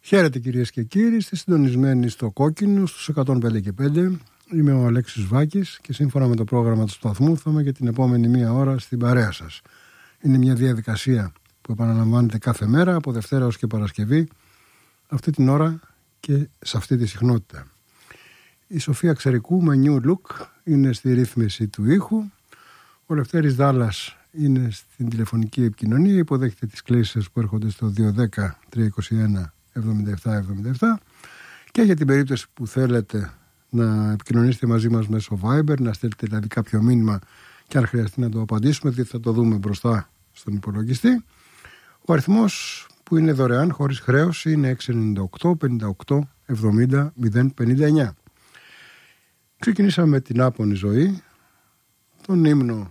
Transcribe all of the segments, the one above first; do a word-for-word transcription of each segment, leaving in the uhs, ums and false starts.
Χαίρετε κυρίες και κύριοι, είστε συντονισμένοι στο Κόκκινο στους εκατόν πέντε και πέντε. Είμαι ο Αλέξης Βάκης και σύμφωνα με το πρόγραμμα του σταθμού θα είμαι για την επόμενη μία ώρα στην παρέα σας. Είναι μια διαδικασία που επαναλαμβάνεται κάθε μέρα από Δευτέρα ως και Παρασκευή, αυτή την ώρα και σε αυτή τη συχνότητα. Η Σοφία Ξερικού με New Look είναι στη ρύθμιση του ήχου. Ο Λευτέρης Δάλλας είναι στην τηλεφωνική επικοινωνία, υποδέχεται τις κλήσεις που έρχονται στο δύο ένα μηδέν τρία είκοσι ένα εβδομήντα επτά εβδομήντα επτά και για την περίπτωση που θέλετε να επικοινωνήσετε μαζί μας μέσω Viber, να στείλετε δηλαδή κάποιο μήνυμα και αν χρειαστεί να το απαντήσουμε, διότι θα το δούμε μπροστά στον υπολογιστή. Ο αριθμός που είναι δωρεάν χωρίς χρέος είναι έξι εννιά οκτώ πενήντα οκτώ εβδομήντα μηδέν πενήντα εννιά. Ξεκινήσαμε με την άπονη ζωή, τον ύμνο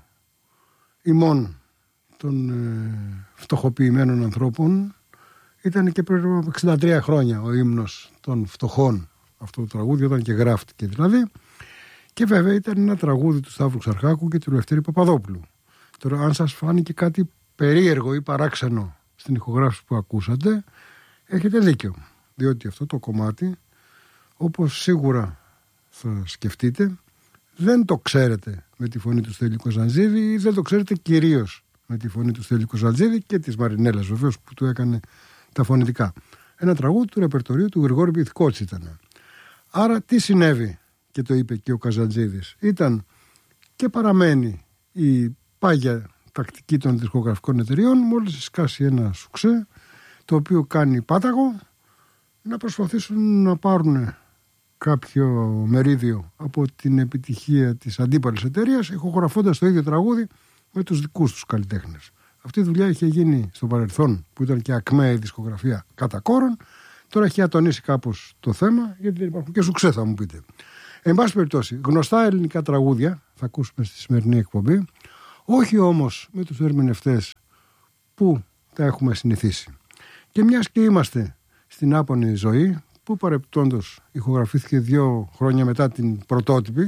ημών των ε, φτωχοποιημένων ανθρώπων. Ήταν και πριν από εξήντα τρία χρόνια ο ύμνος των φτωχών, αυτό το τραγούδι όταν και γράφτηκε δηλαδή. Και βέβαια ήταν ένα τραγούδι του Σταύρου Ξαρχάκου και του Λευτέρη Παπαδόπουλου. Τώρα αν σας φάνηκε κάτι περίεργο ή παράξενο στην ηχογράφηση που ακούσατε, έχετε δίκιο. Διότι αυτό το κομμάτι, όπως σίγουρα θα σκεφτείτε, δεν το ξέρετε με τη φωνή του Στέλιου Καζαντζίδη ή δεν το ξέρετε κυρίως με τη φωνή του Στέλιου Καζαντζίδη και της Μαρινέλας βεβαίως που του έκανε τα φωνητικά. Ένα τραγούδι του ρεπερτορίου του Γρηγόρη Πυθικότση ήταν. Άρα τι συνέβη, και το είπε και ο Καζαντζίδης, ήταν και παραμένει η πάγια τακτική των δισκογραφικών εταιριών, μόλις σκάσει ένα σουξέ το οποίο κάνει πάταγο, να προσπαθήσουν να πάρουν κάποιο μερίδιο από την επιτυχία της αντίπαλης εταιρείας, ηχογραφώντας το ίδιο τραγούδι με τους δικούς τους καλλιτέχνες. Αυτή η δουλειά είχε γίνει στο παρελθόν, που ήταν και ακμαία η δισκογραφία κατά κόρον. Τώρα έχει ατονίσει κάπως το θέμα, γιατί δεν υπάρχουν και σουξέ, θα μου πείτε. Εν πάση περιπτώσει, γνωστά ελληνικά τραγούδια θα ακούσουμε στη σημερινή εκπομπή, όχι όμως με τους ερμηνευτές που τα έχουμε συνηθίσει. Και μιας και είμαστε στην άπονη ζωή, που παρεπτόντως ηχογραφήθηκε δύο χρόνια μετά την πρωτότυπη,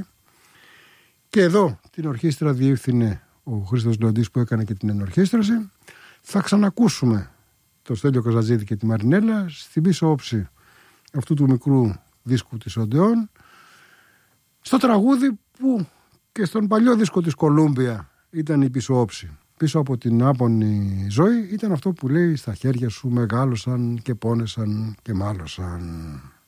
και εδώ την ορχήστρα διεύθυνε ο Χρήστος Λοντής που έκανε και την ενορχήστραση, θα ξανακούσουμε το Στέλιο Καζαντζίδη και τη Μαρινέλα στην πίσω όψη αυτού του μικρού δίσκου της Οντεόν, στο τραγούδι που και στον παλιό δίσκο της Κολούμπια ήταν η πίσω όψη. Πίσω από την άπονη ζωή ήταν αυτό που λέει «Στα χέρια σου μεγάλωσαν και πόνεσαν και μάλωσαν».